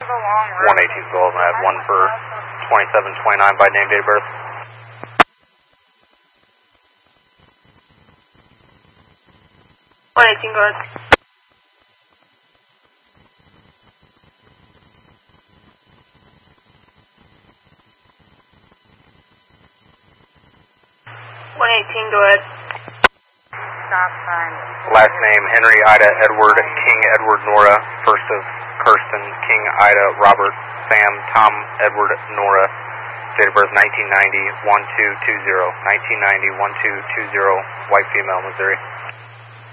118 Golden. I have one for 2729 by name, date of birth. Go ahead. 118, go ahead. Stop sign. Last name, Henry Ida Edward King Edward Nora. First of Kirsten King Ida Robert Sam Tom Edward Nora. Date of birth 1990, 1220. 1990, 1220, white female, Missouri.